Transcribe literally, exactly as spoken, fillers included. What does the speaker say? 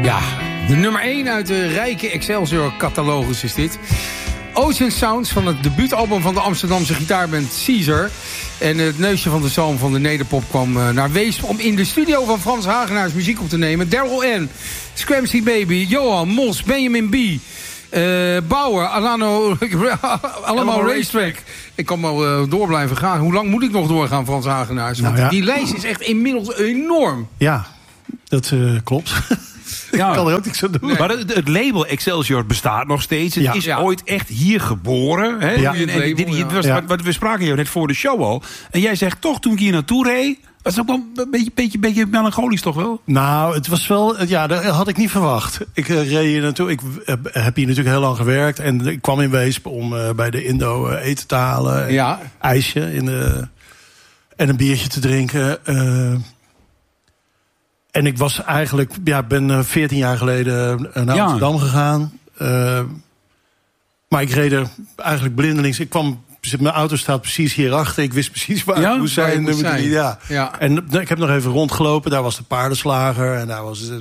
Ja, de nummer één uit de rijke Excelsior-catalogus is dit. Ocean Sounds van het debuutalbum van de Amsterdamse gitaarband Caesar. En het neusje van de zalm van de nederpop kwam uh, naar Weesp om in de studio van Frans Hagenaars muziek op te nemen. Daryl N, Scramsy Baby, Johan, Mos, Benjamin B, uh, Bauer, Alano, allemaal Racetrack. Ik kan wel uh, door blijven gaan. Hoe lang moet ik nog doorgaan, Frans Hagenaars? Want nou ja. Die lijst is echt inmiddels enorm. Ja, dat uh, klopt. Ja. Ik kan er ook niks aan doen. Nee. Maar het, het label Excelsior bestaat nog steeds. Het ja. is ja. ooit echt hier geboren. Hè? Ja. En, en, label, dit, dit was, ja. wat, we spraken jou net voor de show al. En jij zegt toch, toen ik hier naartoe reed... Dat is ook wel een beetje, beetje, beetje melancholisch, toch wel? Nou, het was wel... Ja, dat had ik niet verwacht. Ik uh, reed hier naartoe. Ik uh, heb hier natuurlijk heel lang gewerkt. En ik kwam in Weesp om uh, bij de Indo uh, eten te halen. Ja. IJsje in de, en een biertje te drinken. Uh, en ik was eigenlijk... Ja, ben uh, veertien jaar geleden naar ja. Amsterdam gegaan. Uh, maar ik reed er eigenlijk blindelings. Ik kwam... Mijn auto staat precies hierachter. Ik wist precies waar ja? ik moest zijn. Moest zijn. Ja. Ja. En ik heb nog even rondgelopen. Daar was de paardenslager. En daar was